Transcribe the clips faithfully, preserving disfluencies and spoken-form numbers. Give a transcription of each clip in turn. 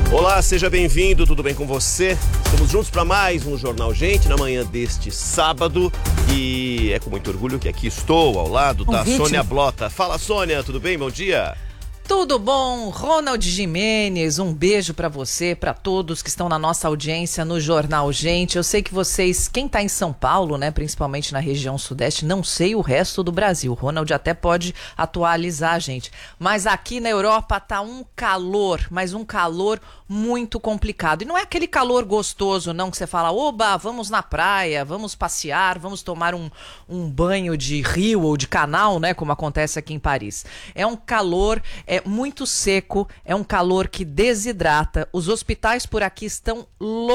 Olá, seja bem-vindo, tudo bem com você? Estamos juntos para mais um Jornal Gente, na manhã deste sábado. E é com muito orgulho que aqui estou, ao lado da Convite. Sônia Blota. Fala, Sônia, tudo bem? Bom dia. Tudo bom? Ronald Gimenez, um beijo pra você, pra todos que estão na nossa audiência no Jornal Gente. Eu sei que vocês, quem tá em São Paulo, né, principalmente na região sudeste, não sei o resto do Brasil. O Ronald até pode atualizar a gente. Mas aqui na Europa tá um calor, mas um calor muito complicado. E não é aquele calor gostoso, não, que você fala, oba, vamos na praia, vamos passear, vamos tomar um, um banho de rio ou de canal, né, como acontece aqui em Paris. É um calor... É muito seco, é um calor que desidrata. Os hospitais por aqui estão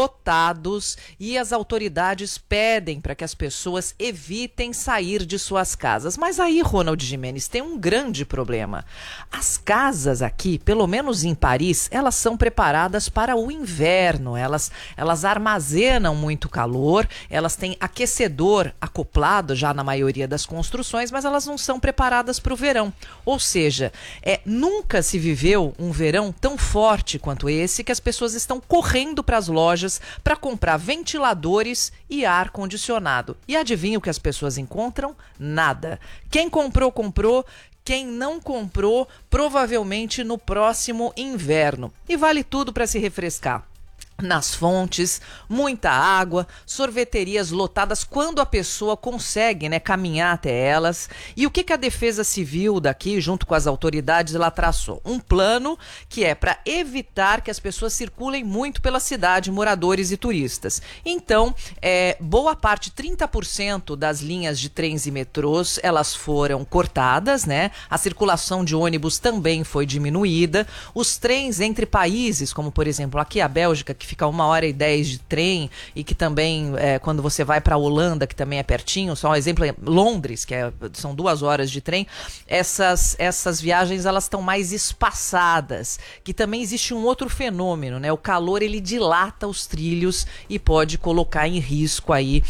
lotados e as autoridades pedem para que as pessoas evitem sair de suas casas. Mas aí, Ronald Gimenez, tem um grande problema. As casas aqui, pelo menos em Paris, elas são preparadas para o inverno. Elas, elas armazenam muito calor, elas têm aquecedor acoplado já na maioria das construções, mas elas não são preparadas para o verão. Ou seja, é no Nunca se viveu um verão tão forte quanto esse que as pessoas estão correndo para as lojas para comprar ventiladores e ar-condicionado. E adivinha o que as pessoas encontram? Nada. Quem comprou, comprou. Quem não comprou, provavelmente no próximo inverno. E vale tudo para se refrescar. Nas fontes, muita água, sorveterias lotadas quando a pessoa consegue, né, caminhar até elas. E o que, que a Defesa Civil daqui, junto com as autoridades, ela traçou? Um plano que é para evitar que as pessoas circulem muito pela cidade, moradores e turistas. Então, é, boa parte, trinta por cento das linhas de trens e metrôs, elas foram cortadas, né? A circulação de ônibus também foi diminuída. Os trens entre países, como por exemplo aqui a Bélgica, que fica uma hora e dez de trem e que também, é, quando você vai para a Holanda, que também é pertinho, só um exemplo, é Londres, que é, são duas horas de trem, essas, essas viagens elas estão mais espaçadas, que também existe um outro fenômeno, né? O calor, ele dilata os trilhos e pode colocar em risco aí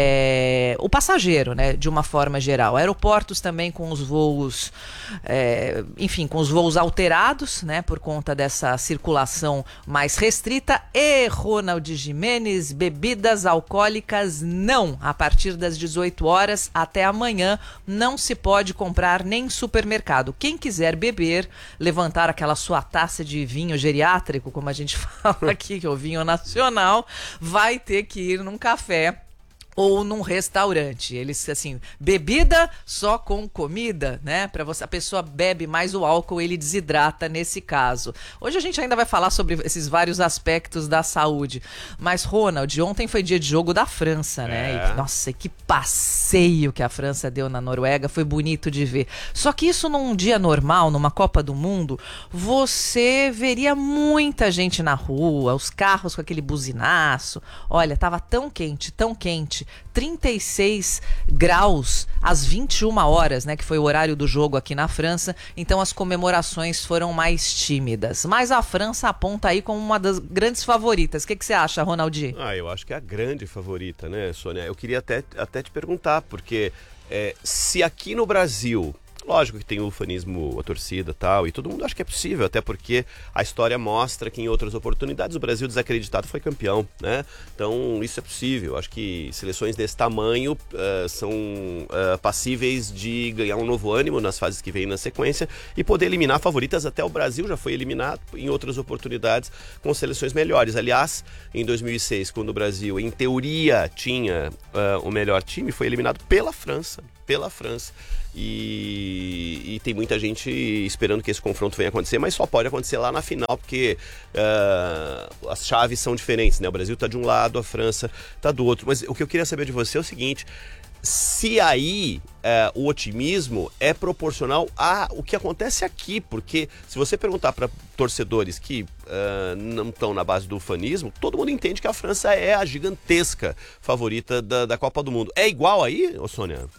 é, o passageiro, né? De uma forma geral. Aeroportos também com os voos, é, enfim, com os voos alterados, né? Por conta dessa circulação mais restrita. E Ronald Gimenez, bebidas alcoólicas não. A partir das dezoito horas até amanhã não se pode comprar nem em supermercado. Quem quiser beber, levantar aquela sua taça de vinho geriátrico, como a gente fala aqui, que é o vinho nacional, vai ter que ir num café ou num restaurante. Eles, assim, bebida só com comida, né? Para você, a pessoa bebe mais o álcool, ele desidrata nesse caso. Hoje a gente ainda vai falar sobre esses vários aspectos da saúde. Mas, Ronald, ontem foi dia de jogo da França, né? É. E, nossa, que passeio que a França deu na Noruega, foi bonito de ver. Só que isso num dia normal, numa Copa do Mundo, você veria muita gente na rua, os carros com aquele buzinaço. Olha, tava tão quente, tão quente. trinta e seis graus às vinte e uma horas, né, que foi o horário do jogo aqui na França, então as comemorações foram mais tímidas. Mas a França aponta aí como uma das grandes favoritas. O que, que você acha, Ronaldi? Ah, eu acho que é a grande favorita, né, Sônia? Eu queria até, até te perguntar, porque é, se aqui no Brasil... Lógico que tem o ufanismo, a torcida e tal, e todo mundo acha que é possível, até porque a história mostra que em outras oportunidades o Brasil desacreditado foi campeão, né? Então isso é possível. Acho que seleções desse tamanho uh, são uh, passíveis de ganhar um novo ânimo nas fases que vêm na sequência e poder eliminar favoritas. Até o Brasil já foi eliminado em outras oportunidades com seleções melhores. Aliás, em dois mil e seis, quando o Brasil, em teoria, tinha uh, o melhor time, foi eliminado pela França. Pela França. E, e tem muita gente esperando que esse confronto venha acontecer, mas só pode acontecer lá na final, porque uh, as chaves são diferentes, né? O Brasil está de um lado, a França está do outro. Mas o que eu queria saber de você é o seguinte: se aí uh, o otimismo é proporcional a o que acontece aqui, porque se você perguntar para torcedores que uh, não estão na base do ufanismo, todo mundo entende que a França é a gigantesca favorita da, da Copa do Mundo. É igual aí, ô Sônia?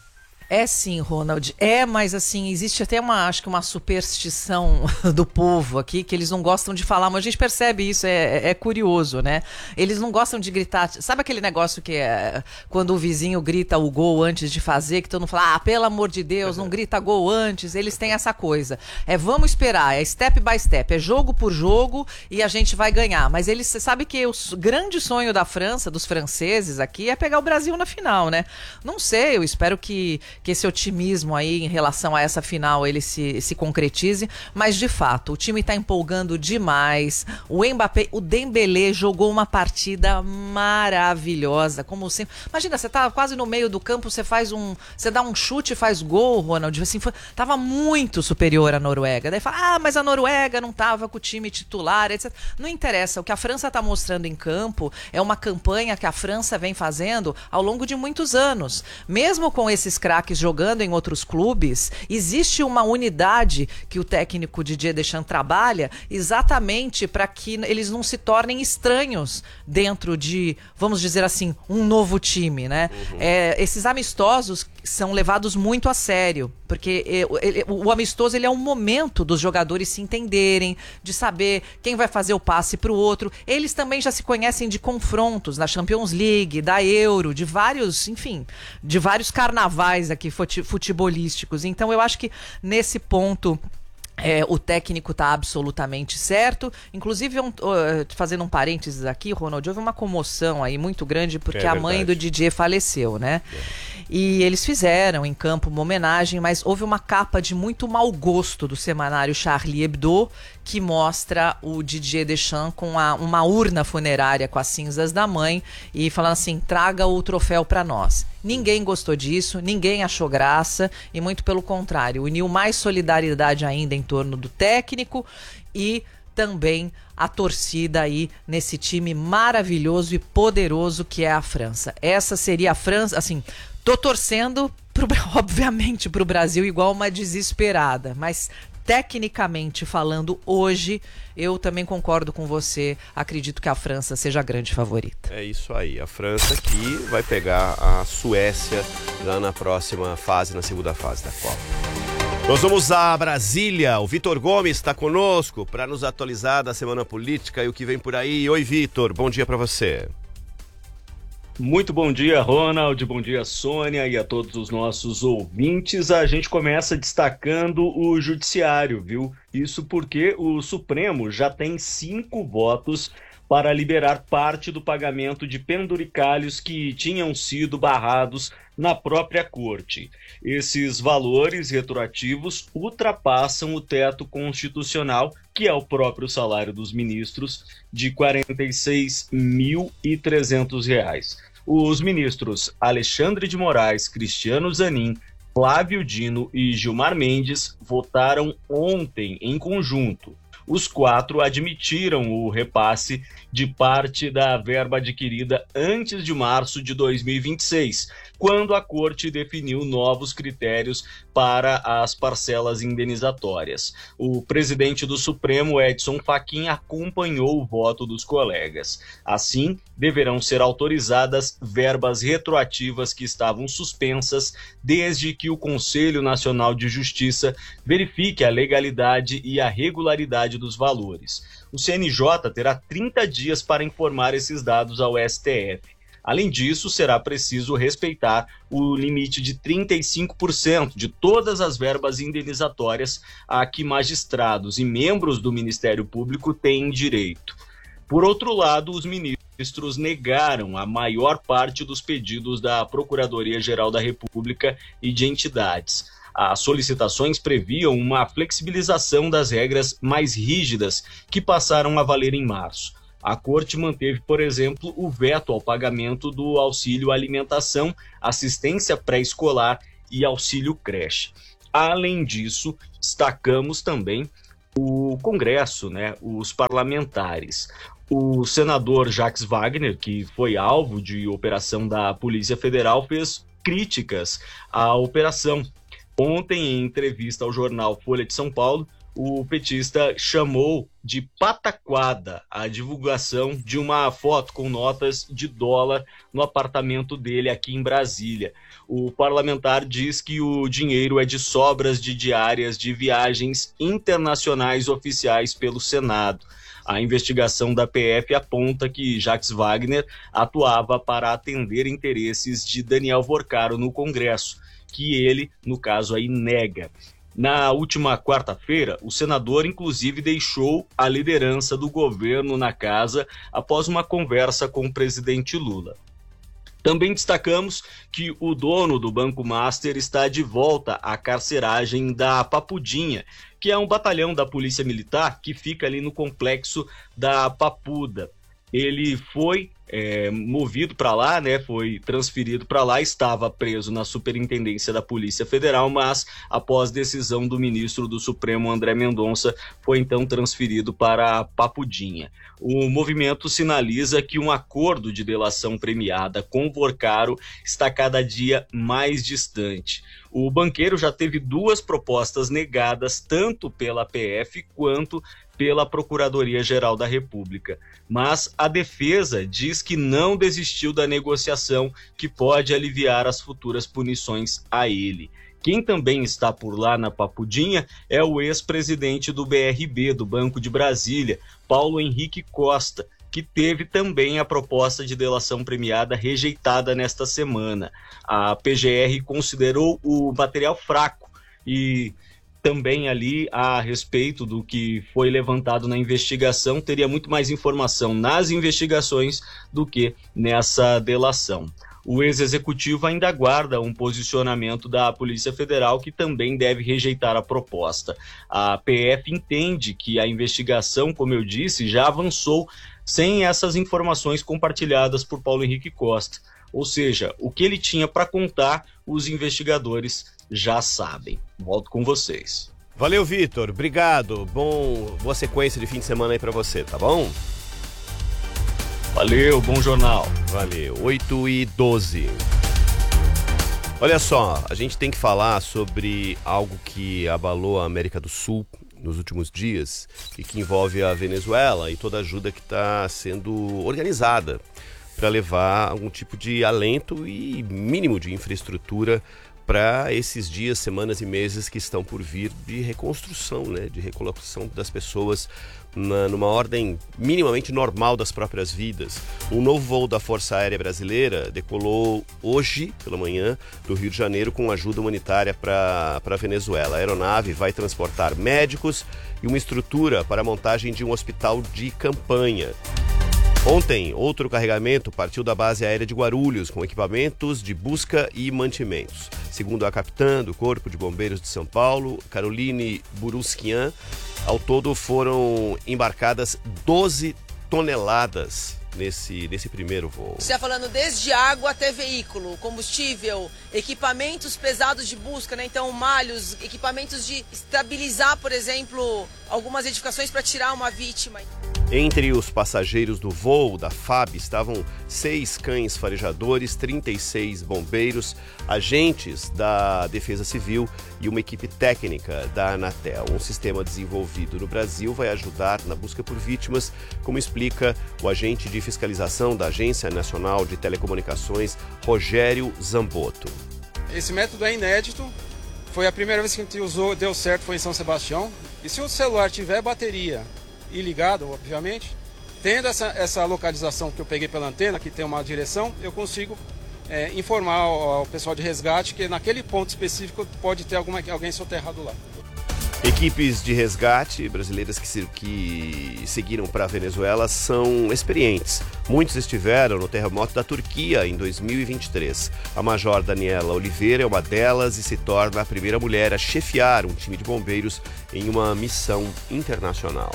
É sim, Ronald. É, mas assim, existe até uma, acho que uma superstição do povo aqui, que eles não gostam de falar, mas a gente percebe isso, é, é curioso, né? Eles não gostam de gritar. Sabe aquele negócio que é quando o vizinho grita o gol antes de fazer, que todo mundo fala, ah, pelo amor de Deus, não grita gol antes. Eles têm essa coisa. É vamos esperar, é step by step, é jogo por jogo e a gente vai ganhar. Mas eles, você sabe que o grande sonho da França, dos franceses aqui, é pegar o Brasil na final, né? Não sei, eu espero que que esse otimismo aí em relação a essa final ele se, se concretize, mas de fato, o time está empolgando demais, o Mbappé, o Dembélé jogou uma partida maravilhosa, como sempre. Imagina, você tá quase no meio do campo, você faz um, você dá um chute e faz gol, Ronald, assim, foi, tava muito superior à Noruega, daí fala, ah, mas a Noruega não tava com o time titular, etcétera. Não interessa, o que a França tá mostrando em campo é uma campanha que a França vem fazendo ao longo de muitos anos, mesmo com esses craques jogando em outros clubes, existe uma unidade que o técnico Didier Deschamps trabalha exatamente para que eles não se tornem estranhos dentro de, vamos dizer assim, um novo time, né? Uhum. É, esses amistosos são levados muito a sério, porque ele, o amistoso ele é um momento dos jogadores se entenderem, de saber quem vai fazer o passe para o outro. Eles também já se conhecem de confrontos na Champions League, da Euro, de vários, enfim, de vários carnavais aqui futebolísticos. Então eu acho que nesse ponto É, o técnico está absolutamente certo. Inclusive, um, uh, fazendo um parênteses aqui, Ronald, houve uma comoção aí muito grande porque é a mãe do Didier faleceu, né? É. E eles fizeram em campo uma homenagem, mas houve uma capa de muito mau gosto do semanário Charlie Hebdo que mostra o Didier Deschamps com a, uma urna funerária com as cinzas da mãe e falando assim, traga o troféu para nós. Ninguém gostou disso, ninguém achou graça e muito pelo contrário, uniu mais solidariedade ainda em torno do técnico e também a torcida aí nesse time maravilhoso e poderoso que é a França. Essa seria a França, assim, tô torcendo, pro, obviamente, para o Brasil igual uma desesperada, mas tecnicamente falando hoje, eu também concordo com você, acredito que a França seja a grande favorita. É isso aí, a França que vai pegar a Suécia lá na próxima fase, na segunda fase da Copa. Nós vamos a Brasília, o Vitor Gomes está conosco para nos atualizar da semana política e o que vem por aí. Oi, Vitor, bom dia para você. Muito bom dia, Ronald, bom dia, Sônia, e a todos os nossos ouvintes. A gente começa destacando o judiciário, viu? Isso porque o Supremo já tem cinco votos para liberar parte do pagamento de penduricalhos que tinham sido barrados na própria corte. Esses valores retroativos ultrapassam o teto constitucional, que é o próprio salário dos ministros, de quarenta e seis mil e trezentos reais. Os ministros Alexandre de Moraes, Cristiano Zanin, Flávio Dino e Gilmar Mendes votaram ontem em conjunto. Os quatro admitiram o repasse de parte da verba adquirida antes de março de dois mil e vinte e seis, quando a Corte definiu novos critérios para as parcelas indenizatórias. O presidente do Supremo, Edson Fachin, acompanhou o voto dos colegas. Assim, deverão ser autorizadas verbas retroativas que estavam suspensas desde que o Conselho Nacional de Justiça verifique a legalidade e a regularidade dos valores. O C N J terá trinta dias para informar esses dados ao S T F. Além disso, será preciso respeitar o limite de trinta e cinco por cento de todas as verbas indenizatórias a que magistrados e membros do Ministério Público têm direito. Por outro lado, os ministros negaram a maior parte dos pedidos da Procuradoria-Geral da República e de entidades. As solicitações previam uma flexibilização das regras mais rígidas que passaram a valer em março. A Corte manteve, por exemplo, o veto ao pagamento do auxílio alimentação, assistência pré-escolar e auxílio creche. Além disso, destacamos também o Congresso, né, os parlamentares. O senador Jacques Wagner, que foi alvo de operação da Polícia Federal, fez críticas à operação. Ontem, em entrevista ao jornal Folha de São Paulo, o petista chamou de pataquada a divulgação de uma foto com notas de dólar no apartamento dele aqui em Brasília. O parlamentar diz que o dinheiro é de sobras de diárias de viagens internacionais oficiais pelo Senado. A investigação da P F aponta que Jacques Wagner atuava para atender interesses de Daniel Vorcaro no Congresso, que ele, no caso aí, nega. Na última quarta-feira, o senador inclusive deixou a liderança do governo na casa após uma conversa com o presidente Lula. Também destacamos que o dono do Banco Master está de volta à carceragem da Papudinha, que é um batalhão da Polícia Militar que fica ali no complexo da Papuda. Ele foi é, movido para lá, né, foi transferido para lá, estava preso na Superintendência da Polícia Federal, mas após decisão do ministro do Supremo, André Mendonça, foi então transferido para a Papudinha. O movimento sinaliza que um acordo de delação premiada com Vorcaro está cada dia mais distante. O banqueiro já teve duas propostas negadas, tanto pela P F quanto pela Procuradoria-Geral da República. Mas a defesa diz que não desistiu da negociação, que pode aliviar as futuras punições a ele. Quem também está por lá na Papudinha é o ex-presidente do B R B, do Banco de Brasília, Paulo Henrique Costa, que teve também a proposta de delação premiada rejeitada nesta semana. A P G R considerou o material fraco e também ali a respeito do que foi levantado na investigação, teria muito mais informação nas investigações do que nessa delação. O ex-executivo ainda aguarda um posicionamento da Polícia Federal, que também deve rejeitar a proposta. A P F entende que a investigação, como eu disse, já avançou sem essas informações compartilhadas por Paulo Henrique Costa. Ou seja, o que ele tinha para contar, os investigadores já sabem. Volto com vocês. Valeu, Vitor. Obrigado. Bom, boa sequência de fim de semana aí para você, tá bom? Valeu, bom jornal. Valeu. oito e doze. Olha só, a gente tem que falar sobre algo que abalou a América do Sul nos últimos dias e que envolve a Venezuela e toda a ajuda que está sendo organizada para levar algum tipo de alento e mínimo de infraestrutura para esses dias, semanas e meses que estão por vir de reconstrução, né, de recolocação das pessoas na, numa ordem minimamente normal das próprias vidas. Um novo voo da Força Aérea Brasileira decolou hoje, pela manhã, do Rio de Janeiro com ajuda humanitária para a Venezuela. A aeronave vai transportar médicos e uma estrutura para a montagem de um hospital de campanha. Ontem, outro carregamento partiu da base aérea de Guarulhos com equipamentos de busca e mantimentos. Segundo a capitã do Corpo de Bombeiros de São Paulo, Caroline Burusquian, ao todo foram embarcadas doze toneladas nesse, nesse primeiro voo. Você está falando desde água até veículo, combustível, equipamentos pesados de busca, né? Então malhos, equipamentos de estabilizar, por exemplo, algumas edificações para tirar uma vítima. Entre os passageiros do voo da F A B estavam seis cães farejadores, trinta e seis bombeiros, agentes da Defesa Civil e uma equipe técnica da Anatel. Um sistema desenvolvido no Brasil vai ajudar na busca por vítimas, como explica o agente de fiscalização da Agência Nacional de Telecomunicações, Rogério Zamboto. Esse método é inédito, foi a primeira vez que a gente usou, deu certo, foi em São Sebastião. E se o celular tiver bateria e ligado, obviamente, tendo essa, essa localização que eu peguei pela antena, que tem uma direção, eu consigo é, informar ao, ao pessoal de resgate que naquele ponto específico pode ter alguma, alguém soterrado lá. Equipes de resgate brasileiras que, se, que seguiram para a Venezuela são experientes. Muitos estiveram no terremoto da Turquia em dois mil e vinte e três. A Major Daniela Oliveira é uma delas e se torna a primeira mulher a chefiar um time de bombeiros em uma missão internacional.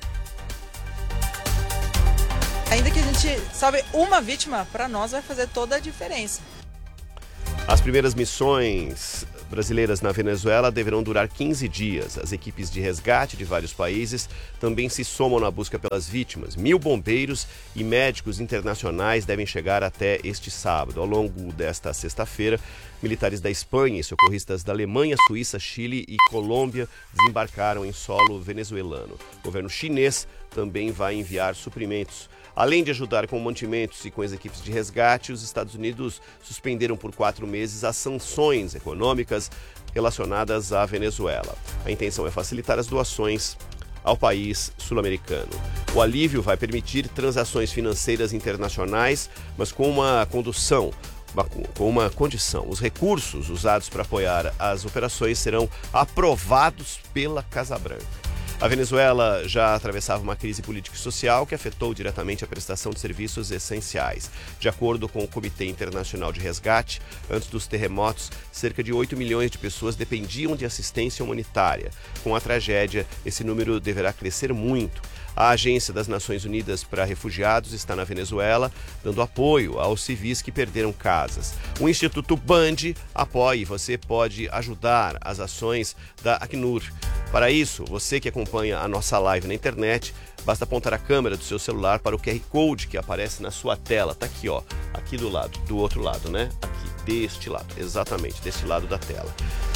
Ainda que a gente salve uma vítima, para nós vai fazer toda a diferença. As primeiras missões brasileiras na Venezuela deverão durar quinze dias. As equipes de resgate de vários países também se somam na busca pelas vítimas. Mil bombeiros e médicos internacionais devem chegar até este sábado. Ao longo desta sexta-feira, militares da Espanha e socorristas da Alemanha, Suíça, Chile e Colômbia desembarcaram em solo venezuelano. O governo chinês também vai enviar suprimentos. Além de ajudar com mantimentos e com as equipes de resgate, os Estados Unidos suspenderam por quatro meses as sanções econômicas relacionadas à Venezuela. A intenção é facilitar as doações ao país sul-americano. O alívio vai permitir transações financeiras internacionais, mas com uma condução, uma, com uma condição. Os recursos usados para apoiar as operações serão aprovados pela Casa Branca. A Venezuela já atravessava uma crise política e social que afetou diretamente a prestação de serviços essenciais. De acordo com o Comitê Internacional de Resgate, antes dos terremotos, cerca de oito milhões de pessoas dependiam de assistência humanitária. Com a tragédia, esse número deverá crescer muito. A Agência das Nações Unidas para Refugiados está na Venezuela, dando apoio aos civis que perderam casas. O Instituto Band apoia e você pode ajudar as ações da Acnur. Para isso, você que acompanha a nossa live na internet, basta apontar a câmera do seu celular para o Q R Code que aparece na sua tela. Tá aqui, ó, aqui do lado, do outro lado, né? Aqui, deste lado, exatamente, deste lado da tela.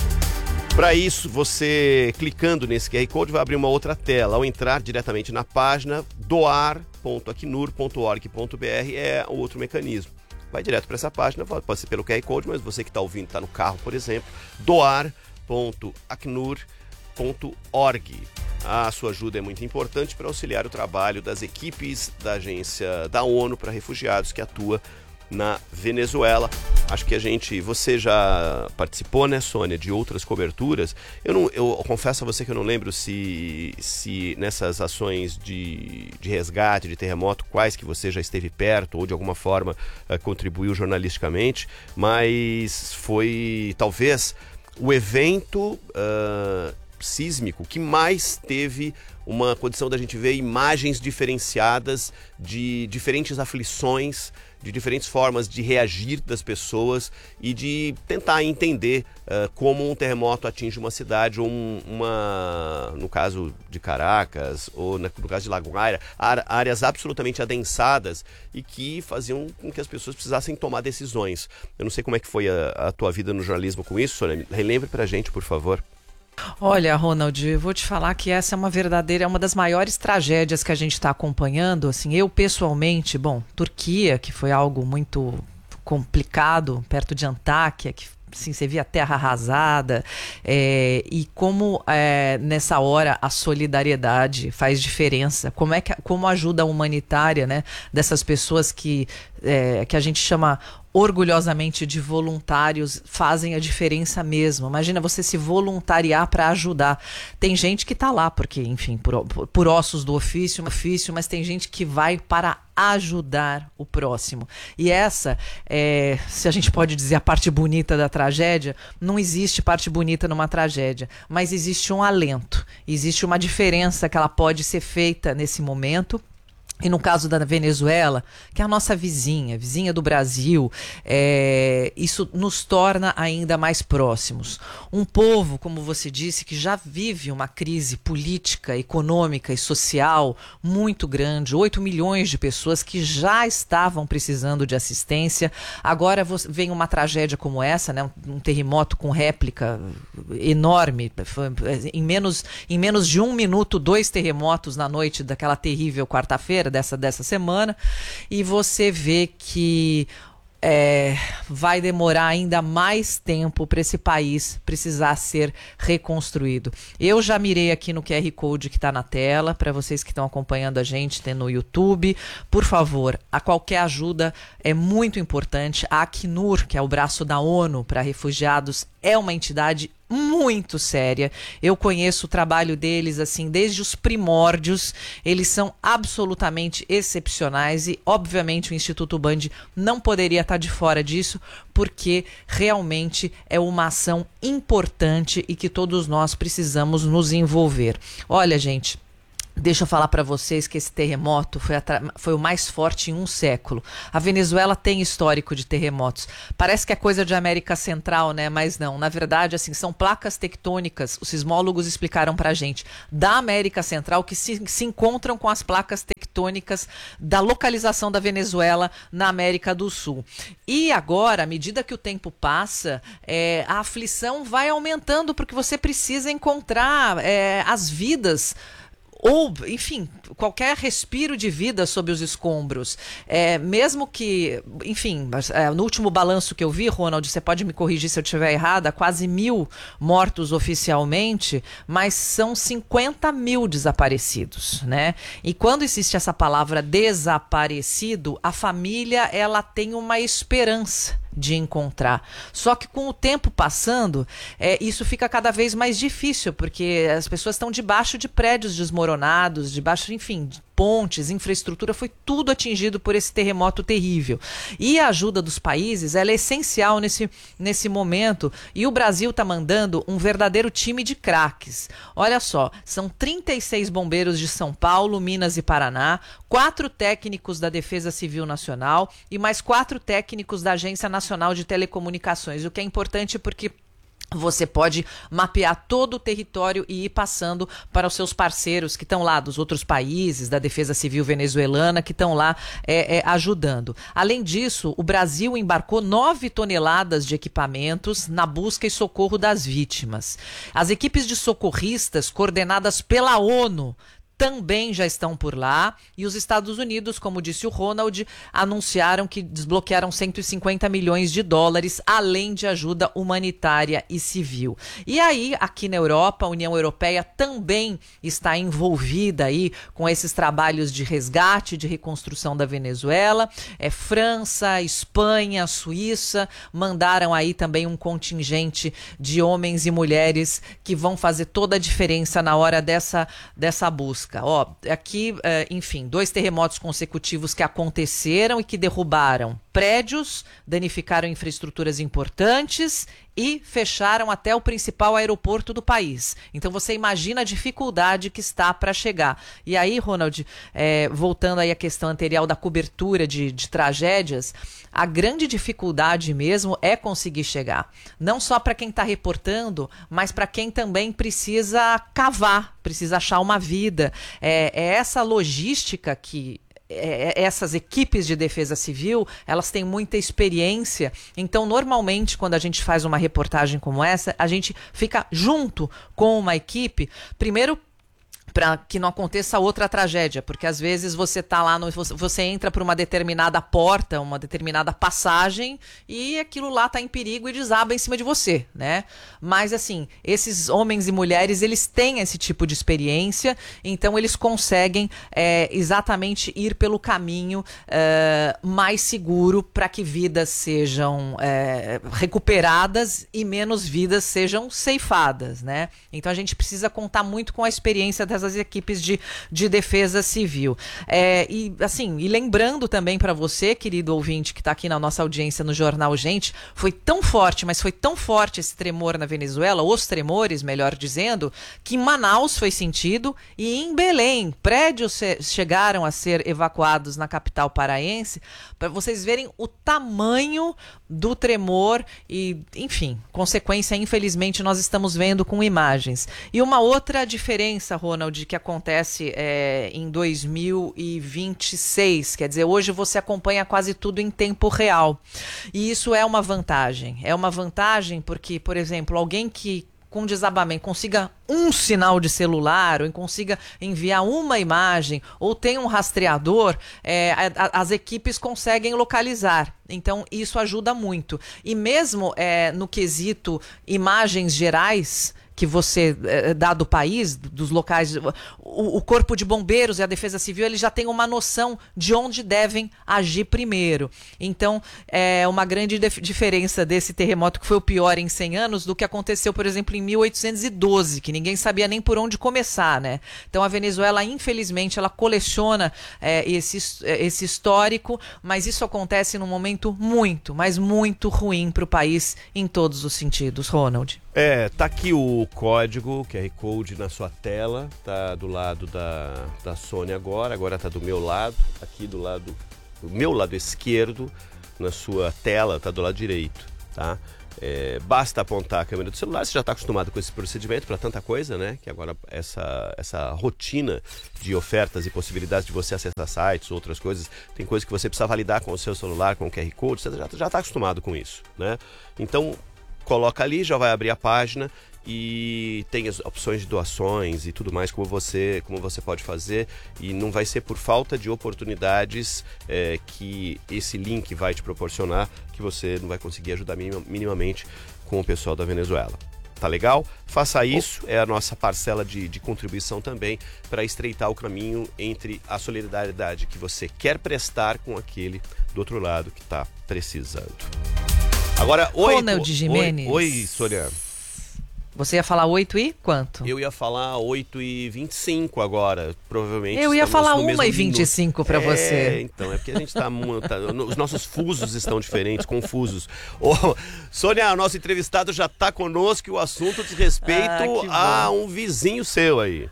Para isso, você clicando nesse Q R Code vai abrir uma outra tela. Ao entrar diretamente na página, doar ponto acnur ponto org ponto br é o outro mecanismo. Vai direto para essa página, pode ser pelo Q R Code, mas você que está ouvindo, está no carro, por exemplo, doar ponto acnur ponto org. A sua ajuda é muito importante para auxiliar o trabalho das equipes da agência da ONU para refugiados que atua na Venezuela. Acho que a gente, você já participou, né, Sônia, de outras coberturas. Eu, não, eu confesso a você que eu não lembro se, se nessas ações de, de resgate, de terremoto, quais que você já esteve perto ou de alguma forma uh, contribuiu jornalisticamente, mas foi talvez o evento uh, sísmico que mais teve uma condição da gente ver imagens diferenciadas de diferentes aflições, de diferentes formas de reagir das pessoas e de tentar entender uh, como um terremoto atinge uma cidade ou um, uma, no caso de Caracas ou na, no caso de La Guaira, áreas absolutamente adensadas e que faziam com que as pessoas precisassem tomar decisões. Eu não sei como é que foi a, a tua vida no jornalismo com isso, Sônia. Relembre pra gente, por favor. Olha, Ronald, eu vou te falar que essa é uma verdadeira, é uma das maiores tragédias que a gente está acompanhando. Assim, eu pessoalmente, bom, Turquia, que foi algo muito complicado, perto de Antáquia, que assim, você via a terra arrasada, é, e como é, nessa hora a solidariedade faz diferença, como, é que, como a ajuda humanitária, né, dessas pessoas que, é, que a gente chama orgulhosamente de voluntários fazem a diferença mesmo. Imagina você se voluntariar para ajudar. Tem gente que está lá porque, enfim, por, por ossos do ofício, ofício, mas tem gente que vai para ajudar o próximo. E essa, é, se a gente pode dizer a parte bonita da tragédia, não existe parte bonita numa tragédia, mas existe um alento, existe uma diferença que ela pode ser feita nesse momento. E no caso da Venezuela, que é a nossa vizinha, vizinha do Brasil, é, isso nos torna ainda mais próximos. Um povo, como você disse, que já vive uma crise política, econômica e social muito grande, oito milhões de pessoas que já estavam precisando de assistência. Agora vem uma tragédia como essa, né, um terremoto com réplica enorme, em menos, em menos de um minuto, dois terremotos na noite daquela terrível quarta-feira, Dessa, dessa semana, e você vê que é, vai demorar ainda mais tempo para esse país precisar ser reconstruído. Eu já mirei aqui no Q R Code que está na tela, para vocês que estão acompanhando a gente, tem no YouTube. Por favor, a qualquer ajuda é muito importante. A Acnur, que é o braço da ONU para refugiados, é uma entidade muito séria. Eu conheço o trabalho deles assim desde os primórdios. Eles são absolutamente excepcionais e, obviamente, o Instituto Band não poderia estar de fora disso, porque realmente é uma ação importante e que todos nós precisamos nos envolver. Olha, gente, Deixa eu falar para vocês que esse terremoto foi, foi o mais forte em um século. A Venezuela tem histórico de terremotos. Parece que é coisa de América Central, né? Mas não. Na verdade, assim, são placas tectônicas, os sismólogos explicaram pra gente, da América Central que se, se encontram com as placas tectônicas da localização da Venezuela na América do Sul. E agora, à medida que o tempo passa, é, a aflição vai aumentando porque você precisa encontrar é, as vidas ou, enfim, qualquer respiro de vida sob os escombros. É, mesmo que, enfim, é, no último balanço que eu vi, Ronald, você pode me corrigir se eu estiver errada, quase mil mortos oficialmente, mas são cinquenta mil desaparecidos, né? E quando existe essa palavra desaparecido, a família, ela tem uma esperança de encontrar. Só que com o tempo passando, é, isso fica cada vez mais difícil, porque as pessoas estão debaixo de prédios desmoronados, debaixo, enfim, de pontes, infraestrutura, foi tudo atingido por esse terremoto terrível. E a ajuda dos países, ela é essencial nesse, nesse momento, e o Brasil está mandando um verdadeiro time de craques. Olha só, são trinta e seis bombeiros de São Paulo, Minas e Paraná, quatro técnicos da Defesa Civil Nacional e mais quatro técnicos da Agência Nacional de Telecomunicações, o que é importante porque você pode mapear todo o território e ir passando para os seus parceiros que estão lá dos outros países, da Defesa Civil venezuelana, que estão lá é, é, ajudando. Além disso, o Brasil embarcou nove toneladas de equipamentos na busca e socorro das vítimas. As equipes de socorristas, coordenadas pela ONU, também já estão por lá, e os Estados Unidos, como disse o Ronald, anunciaram que desbloquearam cento e cinquenta milhões de dólares, além de ajuda humanitária e civil. E aí, aqui na Europa, a União Europeia também está envolvida aí com esses trabalhos de resgate, de reconstrução da Venezuela. É, França, Espanha, Suíça mandaram aí também um contingente de homens e mulheres que vão fazer toda a diferença na hora dessa, dessa busca. Ó, aqui, enfim, dois terremotos consecutivos que aconteceram e que derrubaram prédios, danificaram infraestruturas importantes e fecharam até o principal aeroporto do país. Então você imagina a dificuldade que está para chegar. E aí, Ronald, é, voltando aí à questão anterior da cobertura de, de tragédias, a grande dificuldade mesmo é conseguir chegar. Não só para quem está reportando, mas para quem também precisa cavar, precisa achar uma vida. É, é essa logística que essas equipes de defesa civil, elas têm muita experiência, então normalmente quando a gente faz uma reportagem como essa, a gente fica junto com uma equipe, primeiro para que não aconteça outra tragédia, porque às vezes você está lá, no, você, você entra por uma determinada porta, uma determinada passagem e aquilo lá está em perigo e desaba em cima de você, né? Mas assim, esses homens e mulheres, eles têm esse tipo de experiência, então eles conseguem é, exatamente ir pelo caminho é, mais seguro para que vidas sejam é, recuperadas e menos vidas sejam ceifadas, né? Então a gente precisa contar muito com a experiência dessas as equipes de, de defesa civil. É, e assim, e lembrando também para você, querido ouvinte que está aqui na nossa audiência no Jornal Gente, foi tão forte, mas foi tão forte esse tremor na Venezuela, os tremores, melhor dizendo, que em Manaus foi sentido e em Belém, prédios se, chegaram a ser evacuados na capital paraense, para vocês verem o tamanho do tremor e, enfim, consequência, infelizmente, nós estamos vendo com imagens. E uma outra diferença, Ronald, que acontece é, em dois mil e vinte e seis, quer dizer, hoje você acompanha quase tudo em tempo real. E isso é uma vantagem. É uma vantagem porque, por exemplo, alguém que com desabamento consiga um sinal de celular ou consiga enviar uma imagem ou tem um rastreador, é, a, as equipes conseguem localizar. Então isso ajuda muito. E mesmo é, no quesito imagens gerais que você é, dá do país, dos locais, o, o Corpo de Bombeiros e a Defesa Civil, eles já têm uma noção de onde devem agir primeiro. Então, é uma grande diferença desse terremoto, que foi o pior em cem anos, do que aconteceu, por exemplo, em mil oitocentos e doze, que ninguém sabia nem por onde começar, né? Então, a Venezuela, infelizmente, ela coleciona é, esse, esse histórico, mas isso acontece num momento muito, mas muito ruim para o país em todos os sentidos, Ronald. É, tá aqui o código, Q R Code na sua tela, tá do lado da, da Sônia agora, agora tá do meu lado, aqui do lado, do meu lado esquerdo, na sua tela, tá do lado direito, tá? É, basta apontar a câmera do celular, você já está acostumado com esse procedimento para tanta coisa, né? Que agora essa, essa rotina de ofertas e possibilidades de você acessar sites, outras coisas, tem coisas que você precisa validar com o seu celular, com o Q R Code, você já está acostumado com isso, né? Então, coloca ali, já vai abrir a página e tem as opções de doações e tudo mais como você, como você pode fazer, e não vai ser por falta de oportunidades é, que esse link vai te proporcionar que você não vai conseguir ajudar minimamente com o pessoal da Venezuela. Tá legal? Faça isso, é a nossa parcela de, de contribuição também para estreitar o caminho entre a solidariedade que você quer prestar com aquele do outro lado que está precisando. Agora, oi, Ronald Gimenez. Oi, oi, Sônia. Você ia falar oito e quanto? Eu ia falar oito e vinte e cinco agora, provavelmente. Eu ia falar uma e vinte vinte e cinco para é, você. Então, é porque a gente tá, tá... Os nossos fusos estão diferentes, confusos. Oh, Sônia, nosso entrevistado já está conosco e o assunto diz respeito ah, a um vizinho seu aí.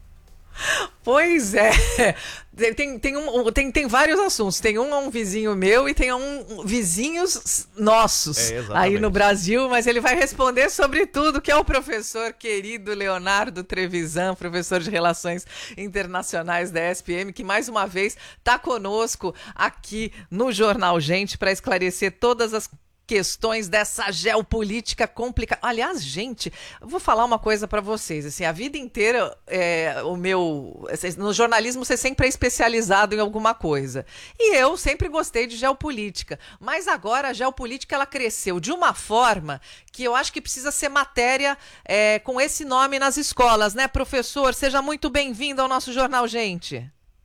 Pois é, tem, tem, um, tem, tem vários assuntos, tem um, um vizinho meu e tem um, um vizinhos nossos é, aí no Brasil, mas ele vai responder sobre tudo, que é o professor querido Leonardo Trevisan, professor de Relações Internacionais da E S P M, que mais uma vez está conosco aqui no Jornal Gente para esclarecer todas as questões dessa geopolítica complicada. Aliás, gente, eu vou falar uma coisa para vocês. Assim, a vida inteira, é, o meu, no jornalismo você sempre é especializado em alguma coisa. E eu sempre gostei de geopolítica. Mas agora a geopolítica ela cresceu de uma forma que eu acho que precisa ser matéria é, com esse nome nas escolas, né, professor? Seja muito bem-vindo ao nosso Jornal Gente.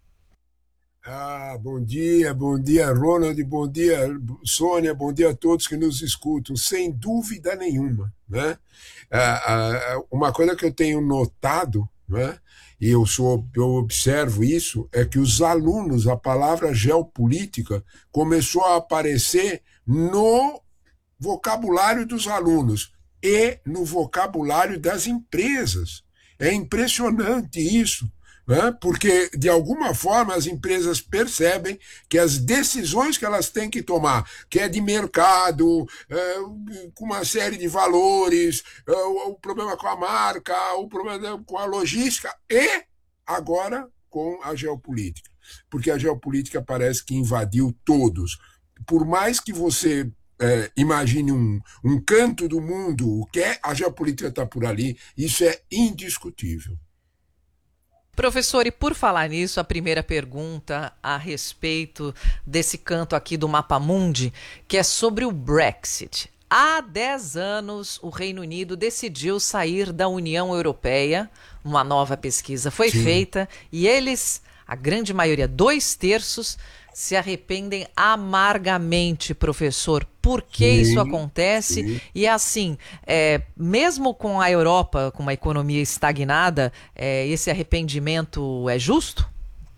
Ah, bom dia, bom dia, Ronald, bom dia, Sônia, bom dia a todos que nos escutam, sem dúvida nenhuma, né? Ah, ah, uma coisa que eu tenho notado, né, e eu, sou, eu observo isso, é que os alunos, a palavra geopolítica começou a aparecer no vocabulário dos alunos e no vocabulário das empresas. É impressionante isso. Né? Porque, de alguma forma, as empresas percebem que as decisões que elas têm que tomar, que é de mercado, é, com uma série de valores, é, o, o problema com a marca, o problema com a logística e, agora, com a geopolítica. Porque a geopolítica parece que invadiu todos. Por mais que você é, imagine um, um canto do mundo, o que é, a geopolítica está por ali, isso é indiscutível. Professor, e por falar nisso, a primeira pergunta a respeito desse canto aqui do Mapa Mundi, que é sobre o Brexit. Há dez anos, o Reino Unido decidiu sair da União Europeia. Uma nova pesquisa foi Sim. feita e eles, a grande maioria, dois terços, se arrependem amargamente, professor. Por que sim, isso acontece? Sim. E assim, é, mesmo com a Europa, com uma economia estagnada, é, esse arrependimento é justo?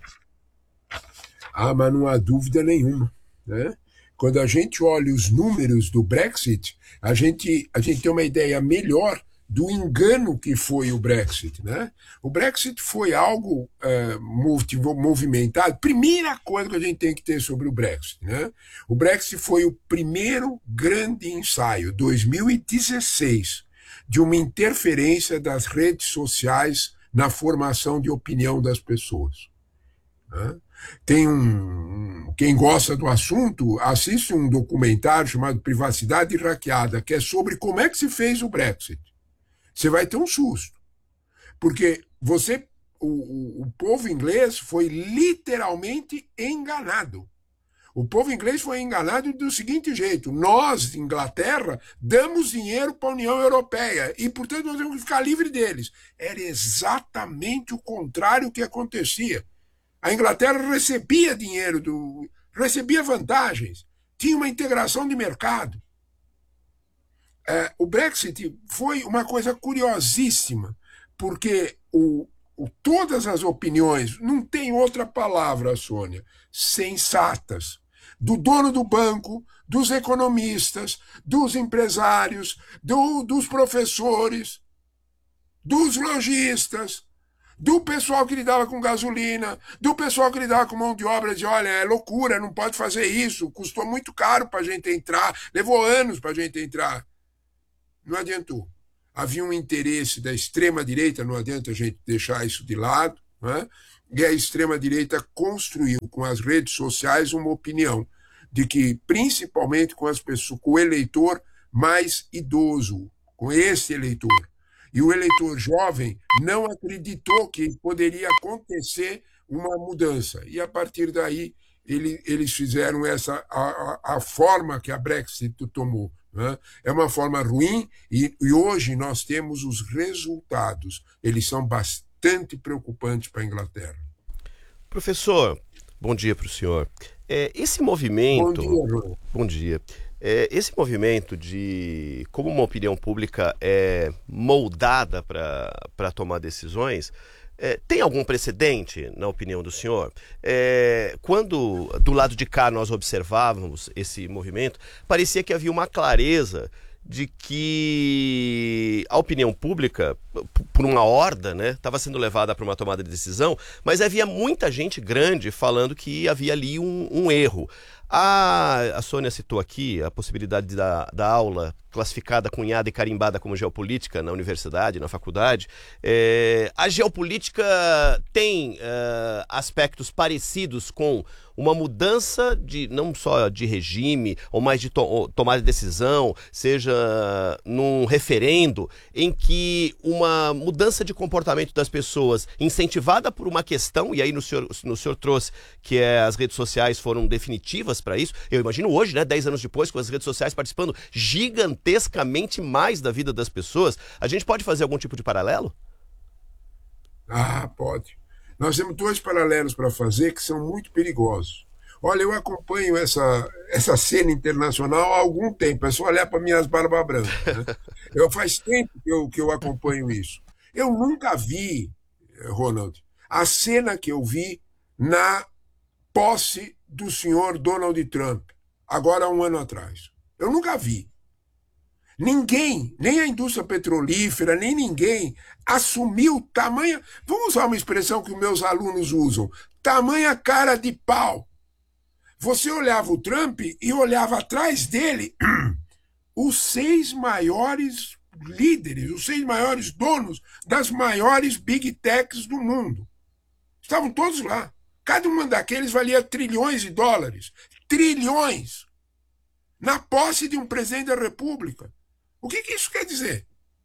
Ah, mas não há dúvida nenhuma, né? Quando a gente olha os números do Brexit, a gente, a gente tem uma ideia melhor do engano que foi o Brexit, né? O Brexit foi algo uh, movimentado. Primeira coisa que a gente tem que ter sobre o Brexit, né? O Brexit foi o primeiro grande ensaio, dois mil e dezesseis, de uma interferência das redes sociais na formação de opinião das pessoas, né? Tem um, quem gosta do assunto, assiste um documentário chamado Privacidade Hackeada, que é sobre como é que se fez o Brexit. Você vai ter um susto, porque você, o, o, o povo inglês foi literalmente enganado. O povo inglês foi enganado do seguinte jeito: nós, Inglaterra, damos dinheiro para a União Europeia e, portanto, nós temos que ficar livre deles. Era exatamente o contrário que acontecia. A Inglaterra recebia dinheiro, do, recebia vantagens, tinha uma integração de mercado. É, o Brexit foi uma coisa curiosíssima, porque o, o, todas as opiniões, não tem outra palavra, Sônia, sensatas, do dono do banco, dos economistas, dos empresários, do, dos professores, dos lojistas, do pessoal que lidava com gasolina, do pessoal que lidava com mão de obra, de olha, é loucura, não pode fazer isso, custou muito caro para a gente entrar, levou anos para a gente entrar. Não adiantou. Havia um interesse da extrema-direita, não adianta a gente deixar isso de lado, né? E a extrema-direita construiu com as redes sociais uma opinião de que, principalmente com as pessoas, com o eleitor mais idoso, com esse eleitor. E o eleitor jovem não acreditou que poderia acontecer uma mudança. E, a partir daí, ele, eles fizeram essa a, a, a forma que a Brexit tomou. Né? É uma forma ruim e, e hoje nós temos os resultados. Eles são bastante preocupantes para a Inglaterra. Professor, bom dia para o senhor. É, esse movimento... Bom dia, João. Bom dia. É, esse movimento de como uma opinião pública é moldada para tomar decisões, é, tem algum precedente, na opinião do senhor? É, quando do lado de cá nós observávamos esse movimento, parecia que havia uma clareza de que a opinião pública, por uma horda, né, estava sendo levada para uma tomada de decisão, mas havia muita gente grande falando que havia ali um, um erro. A, a Sônia citou aqui a possibilidade da, da aula classificada, cunhada e carimbada como geopolítica na universidade, na faculdade. É, a geopolítica tem é, aspectos parecidos com uma mudança de não só de regime, ou mais de to tomada de decisão, seja num referendo, em que uma mudança de comportamento das pessoas incentivada por uma questão, e aí no senhor, no senhor trouxe que é, as redes sociais foram definitivas para isso. Eu imagino hoje, né, dez anos depois, com as redes sociais participando gigantescamente mais da vida das pessoas, a gente pode fazer algum tipo de paralelo? Ah, pode. Nós temos dois paralelos para fazer que são muito perigosos. Olha, eu acompanho essa, essa cena internacional há algum tempo, é só olhar para minhas barbas brancas. Né? Eu, faz tempo que eu, que eu acompanho isso. Eu nunca vi, Ronald, a cena que eu vi na posse do senhor Donald Trump, agora há um ano atrás. Eu nunca vi. Ninguém, nem a indústria petrolífera, nem ninguém assumiu tamanha... Vamos usar uma expressão que os meus alunos usam. Tamanha cara de pau. Você olhava o Trump e olhava atrás dele os seis maiores líderes, os seis maiores donos das maiores big techs do mundo. Estavam todos lá. Cada uma daqueles valia trilhões de dólares. Trilhões! Na posse de um presidente da República. O que, que isso quer dizer?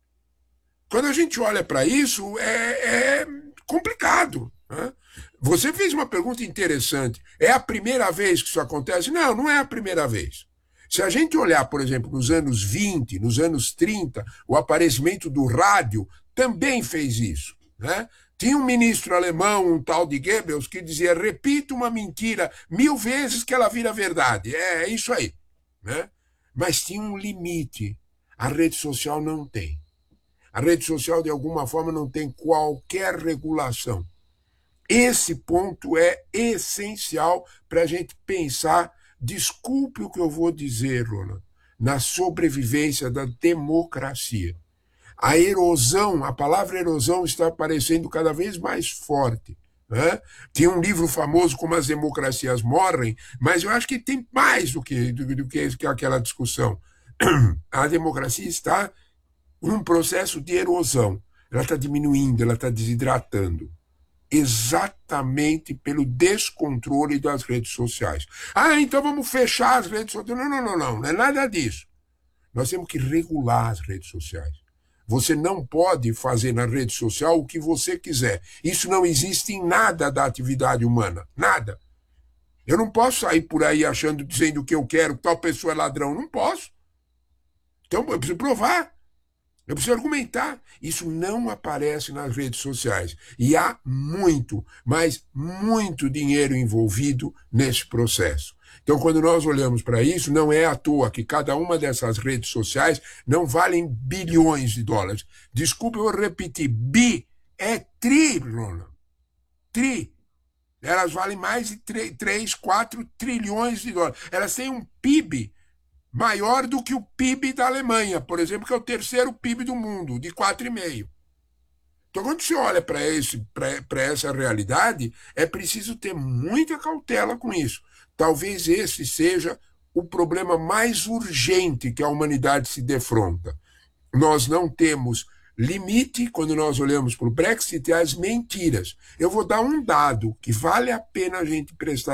Quando a gente olha para isso, é, é complicado. Né? Você fez uma pergunta interessante. É a primeira vez que isso acontece? Não, não é a primeira vez. Se a gente olhar, por exemplo, nos anos vinte, nos anos trinta, o aparecimento do rádio também fez isso. Né? Tinha um ministro alemão, um tal de Goebbels, que dizia, repita uma mentira mil vezes que ela vira verdade. É, é isso aí. Né? Mas tinha um limite. A rede social não tem. A rede social, de alguma forma, não tem qualquer regulação. Esse ponto é essencial para a gente pensar, desculpe o que eu vou dizer, Ronald, na sobrevivência da democracia. A erosão, a palavra erosão está aparecendo cada vez mais forte. Né? Tem um livro famoso Como as Democracias Morrem, mas eu acho que tem mais do que, do, do que, que aquela discussão. A democracia está num processo de erosão. Ela está diminuindo, ela está desidratando. Exatamente pelo descontrole das redes sociais. Ah, então vamos fechar as redes sociais. Não, não, não, não, não é nada disso. Nós temos que regular as redes sociais. Você não pode fazer na rede social o que você quiser. Isso não existe em nada da atividade humana. Nada. Eu não posso sair por aí achando, dizendo o que eu quero, que tal pessoa é ladrão. Não posso. Então, eu preciso provar. Eu preciso argumentar. Isso não aparece nas redes sociais. E há muito, mas muito dinheiro envolvido nesse processo. Então, quando nós olhamos para isso, não é à toa que cada uma dessas redes sociais não valem bilhões de dólares. Desculpe eu repetir. Bi é tri, Ronald. Tri. Elas valem mais de três, quatro trilhões de dólares. Elas têm um P I B maior do que o P I B da Alemanha, por exemplo, que é o terceiro P I B do mundo, de quatro vírgula cinco. Então, quando você olha para esse, para essa realidade, é preciso ter muita cautela com isso. Talvez esse seja o problema mais urgente que a humanidade se defronta. Nós não temos limite, quando nós olhamos para o Brexit, às mentiras. Eu vou dar um dado que vale a pena a gente prestar